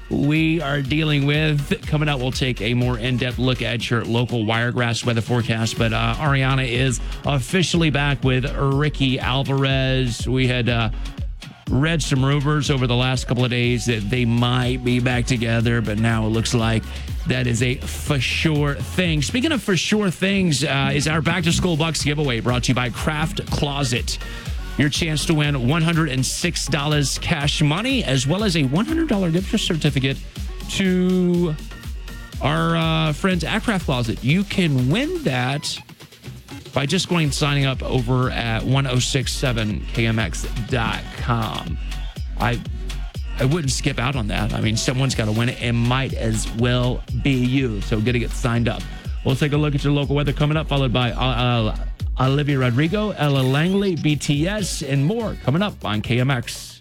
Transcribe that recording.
we are dealing with. Coming up, we'll take a more in-depth look at your local Wiregrass weather forecast. But Ariana is officially back with Ricky Alvarez. We had read some rumors over the last couple of days that they might be back together, but now it looks like that is a for sure thing. Speaking of for sure things, is our Back to School Bucks giveaway brought to you by Craft Closet. Your chance to win $106 cash money, as well as a $100 gift certificate to our friends at Craft Closet. You can win that by just signing up over at 1067kmx.com. I wouldn't skip out on that. I mean, someone's got to win it. It might as well be you. So get signed up. We'll take a look at your local weather coming up, followed by Olivia Rodrigo, Ella Langley, BTS, and more coming up on KMX.